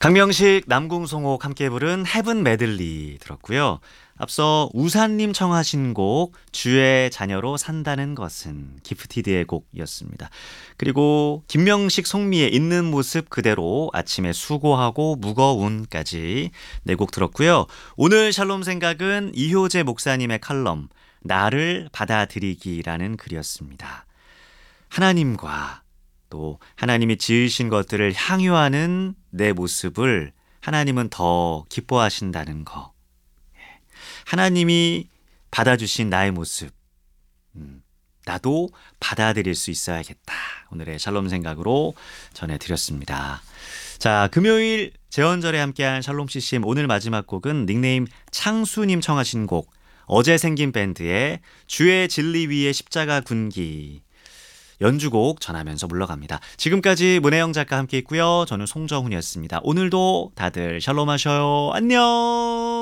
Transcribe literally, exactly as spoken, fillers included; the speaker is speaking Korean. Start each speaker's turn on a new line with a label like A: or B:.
A: 강명식, 남궁송옥 함께 부른 헤븐 메들리 들었고요. 앞서 우산님 청하신 곡 주의 자녀로 산다는 것은 기프티드의 곡이었습니다. 그리고 김명식, 송미의 있는 모습 그대로 아침에 수고하고 무거운까지 네 곡 들었고요. 오늘 샬롬 생각은 이효재 목사님의 칼럼 나를 받아들이기라는 글이었습니다. 하나님과 또 하나님이 지으신 것들을 향유하는 내 모습을 하나님은 더 기뻐하신다는 거. 하나님이 받아주신 나의 모습, 음, 나도 받아들일 수 있어야겠다. 오늘의 샬롬 생각으로 전해드렸습니다. 자, 금요일 재헌절에 함께한 샬롬 씨씨엠 오늘 마지막 곡은 닉네임 창수님 청하신 곡 어제 생긴 밴드의 주의 진리 위에 십자가 군기 연주곡 전하면서 물러갑니다. 지금까지 문혜영 작가 함께 했고요. 저는 송정훈이었습니다. 오늘도 다들 샬롬 하셔요. 안녕.